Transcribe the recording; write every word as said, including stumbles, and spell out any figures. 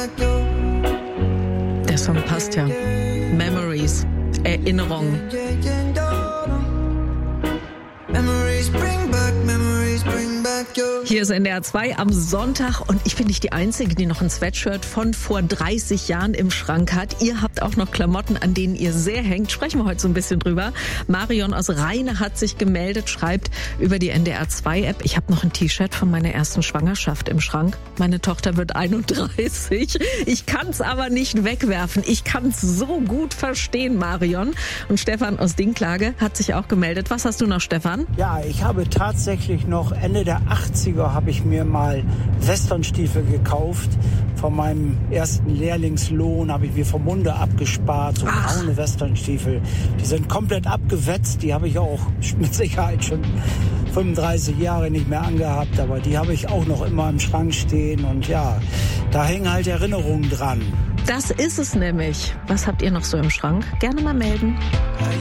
Der Song passt ja. Memories, Erinnerungen. Hier ist N D R zwei am Sonntag und ich bin nicht die Einzige, die noch ein Sweatshirt von vor dreißig Jahren im Schrank hat. Ihr habt auch noch Klamotten, an denen ihr sehr hängt. Sprechen wir heute so ein bisschen drüber. Marion aus Rheine hat sich gemeldet, schreibt über die N D R zwei App. Ich habe noch ein T-Shirt von meiner ersten Schwangerschaft im Schrank. Meine Tochter wird einunddreißig. Ich kann es aber nicht wegwerfen. Ich kann es so gut verstehen, Marion. Und Stefan aus Dinklage hat sich auch gemeldet. Was hast du noch, Stefan? Ja, ich habe tatsächlich noch Ende der achtziger habe ich mir mal Westernstiefel gekauft. Von meinem ersten Lehrlingslohn habe ich mir vom Munde abgespart, so braune Westernstiefel. Die sind komplett abgewetzt, die habe ich auch mit Sicherheit schon fünfunddreißig Jahre nicht mehr angehabt, aber die habe ich auch noch immer im Schrank stehen und ja, da hängen halt Erinnerungen dran. Das ist es nämlich. Was habt ihr noch so im Schrank? Gerne mal melden.